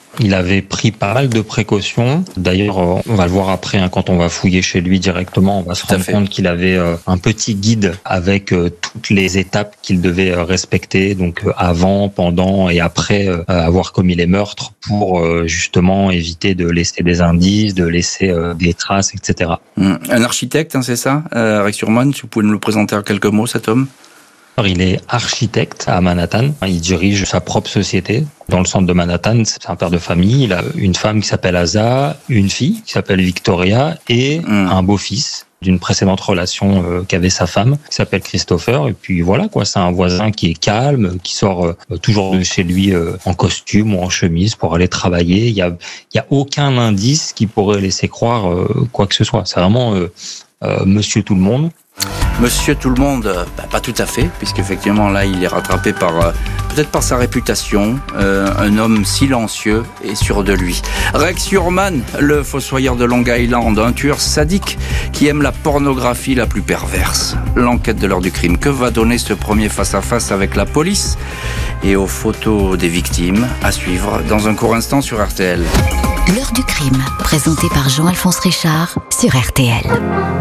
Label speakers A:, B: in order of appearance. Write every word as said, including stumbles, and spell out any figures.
A: Il avait pris pas mal de précautions. D'ailleurs, on va le voir après, hein, quand on va fouiller chez lui directement, on va se rendre compte qu'il avait euh, un petit guide avec euh, toutes les étapes qu'il devait euh, respecter, donc euh, avant, pendant et après euh, avoir commis les meurtres, pour euh, justement éviter de laisser des indices, de laisser euh, des traces, et cetera.
B: Mmh. Un architecte, hein, c'est ça, euh, Rex Hurman, si vous pouvez nous le présenter en quelques mots, cet homme?
A: Il est architecte à Manhattan. Il dirige sa propre société dans le centre de Manhattan. C'est un père de famille. Il a une femme qui s'appelle Asa, une fille qui s'appelle Victoria et mmh. un beau-fils d'une précédente relation euh, qu'avait sa femme, qui s'appelle Christopher. Et puis voilà, quoi. C'est un voisin qui est calme, qui sort euh, toujours de chez lui euh, en costume ou en chemise pour aller travailler. Il y a, il y a aucun indice qui pourrait laisser croire euh, quoi que ce soit. C'est vraiment euh, euh, Monsieur Tout le Monde.
B: Monsieur Tout le Monde, bah, pas tout à fait, puisqu'effectivement là il est rattrapé par euh, peut-être par sa réputation, euh, un homme silencieux et sûr de lui. Rex Hurman, le fossoyeur de Long Island, un tueur sadique qui aime la pornographie la plus perverse. L'enquête de l'heure du crime, que va donner ce premier face-à-face avec la police et aux photos des victimes, à suivre dans un court instant sur R T L.
C: L'heure du crime, présenté par Jean-Alphonse Richard sur R T L.